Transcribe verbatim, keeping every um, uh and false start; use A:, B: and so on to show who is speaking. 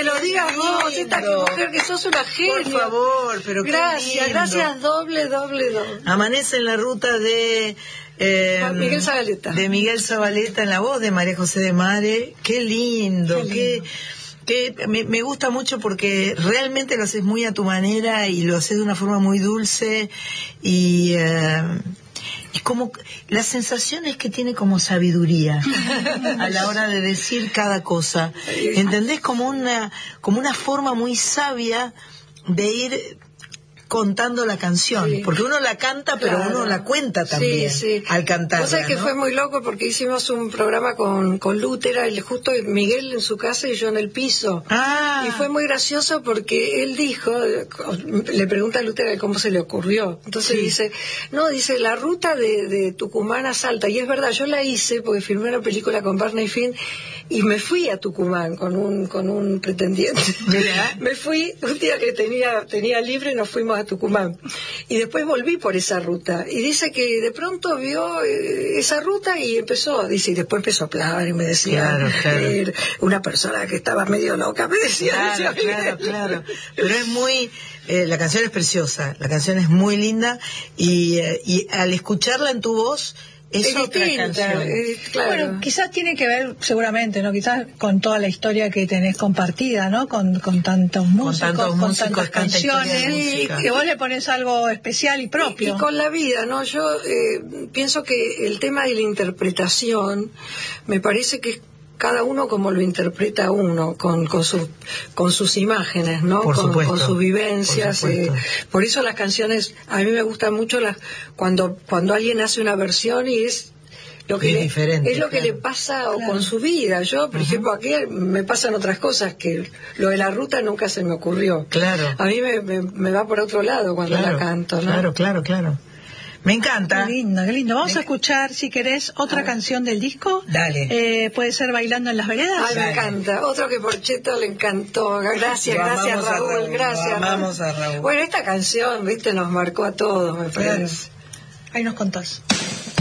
A: que lo digas vos, esta mujer que sos una genia.
B: Por favor, pero qué
A: Gracias,
B: lindo.
A: gracias, doble, doble, doble.
B: Amanece en la ruta de... Eh,
A: Miguel Zabaleta.
B: De Miguel Zabaleta, en la voz de María José de Mare. Qué lindo, qué... lindo. qué Que me, me gusta mucho porque realmente lo haces muy a tu manera y lo haces de una forma muy dulce y eh, es como la sensación es que tiene como sabiduría a la hora de decir cada cosa, ¿entendés? Como una como una forma muy sabia de ir contando la canción, sí. Porque uno la canta, pero claro. Uno la cuenta también, sí, sí. Al cantarla,
A: cosa que
B: ¿no?
A: Fue muy loco porque hicimos un programa con, con Lútera, y justo Miguel en su casa y yo en el piso.
B: Ah.
A: Y fue muy gracioso porque él dijo, le pregunta a Lútera cómo se le ocurrió. Entonces sí. dice, no, dice, la ruta de, de Tucumán a Salta, y es verdad, yo la hice porque filmé una película con Barney Finn y me fui a Tucumán con un con un pretendiente.
B: ¿Mira?
A: Me fui un día que tenía tenía libre y nos fuimos a Tucumán. Y después volví por esa ruta. Y dice que de pronto vio eh, esa ruta y empezó, dice, y después empezó a hablar y me decía,
B: claro, claro.
A: Eh, una persona que estaba medio loca, me decía.
B: Claro,
A: decía,
B: claro, claro. Pero es muy... Eh, la canción es preciosa, la canción es muy linda y, eh, y al escucharla en tu voz... Es, es otra distinta, canción.
A: Es, claro.
C: Bueno, quizás tiene que ver, seguramente, ¿no? Quizás con toda la historia que tenés compartida, ¿no? Con, con tantos músicos,
B: con, tantos
C: con
B: músicos,
C: tantas canciones, y que vos le pones algo especial y propio.
A: Y, y con la vida, ¿no? Yo eh, pienso que el tema de la interpretación me parece que es cada uno como lo interpreta uno, con, con, su, con sus imágenes, ¿no?
B: Por
A: con,
B: supuesto,
A: con sus vivencias.
B: por,
A: eh, por eso las canciones, a mí me gustan mucho las cuando cuando alguien hace una versión y es lo que,
B: es
A: le,
B: diferente,
A: es lo
B: claro.
A: que le pasa
C: claro.
A: con su vida. Yo, por uh-huh. ejemplo, aquí me pasan otras cosas que lo de la ruta nunca se me ocurrió.
B: Claro.
A: A mí me, me, me va por otro lado cuando
B: claro,
A: la canto, ¿no?
B: Claro, claro, claro. Me encanta.
C: Qué lindo, qué lindo. Vamos me... a escuchar, si querés, otra canción del disco.
B: Dale.
C: Eh, puede ser Bailando en las Veredas.
A: Ay, me encanta. Otro que Porcheto le encantó. Gracias,
B: lo
A: gracias Raúl,
B: a Raúl.
A: gracias.
B: Vamos a Raúl.
A: Bueno, esta canción, viste, nos marcó a todos, me parece.
C: Ahí nos contás.